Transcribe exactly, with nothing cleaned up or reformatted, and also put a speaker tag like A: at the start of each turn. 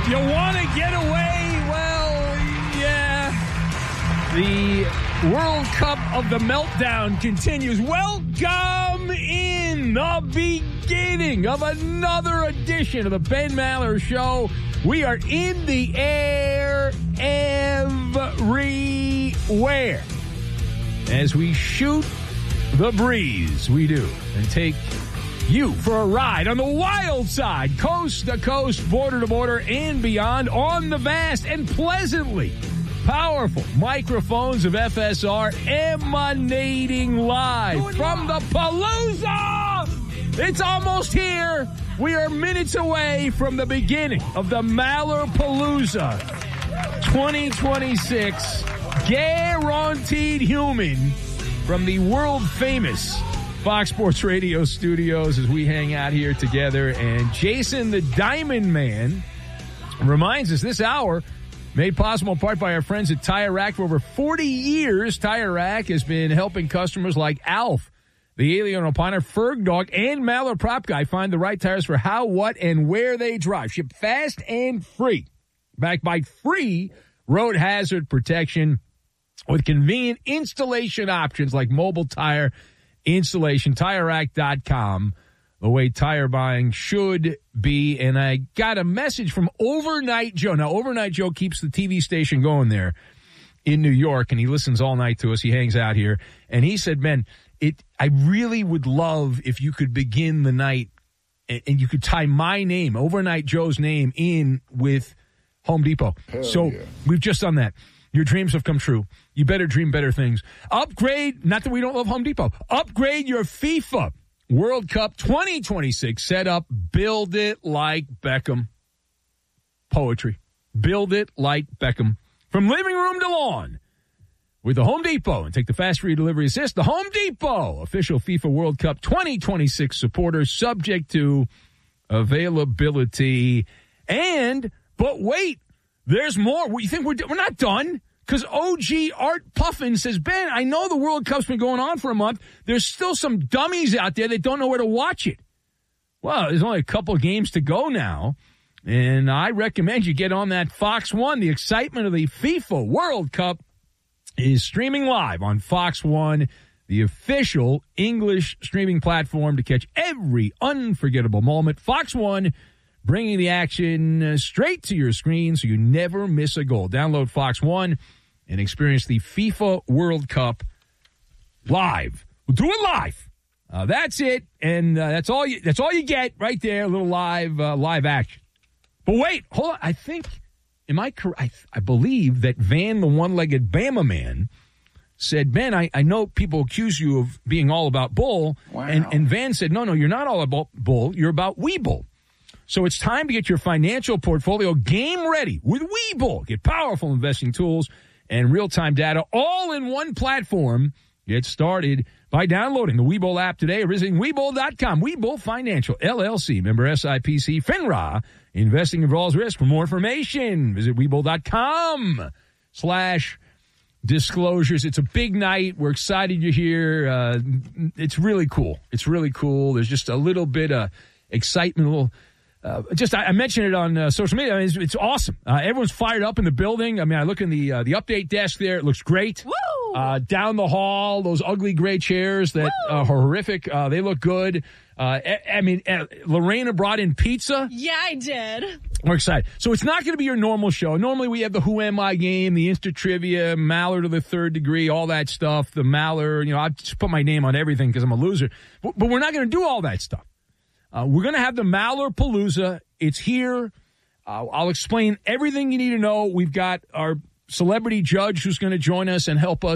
A: You want to get away? Well, yeah. The World Cup of the Meltdown continues. Welcome in the beginning of another edition of the Ben Maller Show. We are in the air everywhere as we shoot the breeze. We do. And take you for a ride on the wild side, coast to coast, border to border, and beyond on the vast and pleasantly powerful microphones of F S R emanating live from the Palooza. It's almost here. We are minutes away from the beginning of the Maller Palooza twenty twenty-six. Guaranteed human from the world famous Fox Sports Radio studios as we hang out here together. And Jason the Diamond Man reminds us this hour made possible in part by our friends at Tire Rack. For over forty years, Tire Rack has been helping customers like Alf, the Alien Opiner, Ferg Dog, and Maller Prop Guy find the right tires for how, what, and where they drive. Shipped fast and free. Backed by free road hazard protection with convenient installation options like mobile tire installation. Tire Rack dot com, the way tire buying should be. And I got a message from Overnight Joe. Now, Overnight Joe keeps the T V station going there in New York, and he listens all night to us. He hangs out here. And he said, man, it. I really would love if you could begin the night and, and you could tie my name, Overnight Joe's name, in with Home Depot.
B: Hell
A: so
B: yeah.
A: We've just done that. Your dreams have come true. You better dream better things. Upgrade, not that we don't love Home Depot, upgrade your FIFA World Cup twenty twenty-six setup. Build it like Beckham. Poetry. Build it like Beckham. From living room to lawn with the Home Depot. And take the fast free delivery assist. The Home Depot, official FIFA World Cup twenty twenty-six supporter, subject to availability. And, but wait, there's more. You think we're we're not done? Because O G Art Puffin says, Ben, I know the World Cup's been going on for a month. There's still some dummies out there that don't know where to watch it. Well, there's only a couple of games to go now. And I recommend you get on that Fox One. The excitement of the FIFA World Cup is streaming live on Fox One, the official English streaming platform to catch every unforgettable moment. Fox One, bringing the action straight to your screen so you never miss a goal. Download Fox One and experience the FIFA World Cup live. We'll do it live. Uh, that's it, and uh, that's all you. That's all you get right there. A little live, uh, live action. But wait, hold on. I think, am I correct? I, I believe that Van, the one-legged Bama man, said, Ben, I, I know people accuse you of being all about Bull,
B: wow.
A: and and Van said, no, no, you're not all about Bull. You're about Webull. So it's time to get your financial portfolio game ready with Webull. Get powerful investing tools and real-time data all in one platform. Get started by downloading the Webull app today or visiting Webull dot com. Webull Financial, L L C, member S I P C, FINRA. Investing involves risk. For more information, visit Webull dot com slash disclosures. It's a big night. We're excited you're here. Uh, it's really cool. It's really cool. There's just a little bit of excitement, a little... Uh, just, I, I mentioned it on uh, social media. I mean, it's, it's awesome. Uh, everyone's fired up in the building. I mean, I look in the uh, the update desk there. It looks great.
C: Woo!
A: Uh, down the hall, those ugly gray chairs that uh, are horrific. Uh, they look good. Uh, I, I mean, uh, Lorena brought in pizza.
C: Yeah, I did.
A: We're excited. So it's not going to be your normal show. Normally we have the Who Am I game, the Insta Trivia, Maller to the third degree, all that stuff. The Maller, you know, I just put my name on everything because I'm a loser. But, but we're not going to do all that stuff. Uh, we're going to have the Maller Palooza. It's here. Uh, I'll explain everything you need to know. We've got our celebrity judge who's going to join us and help us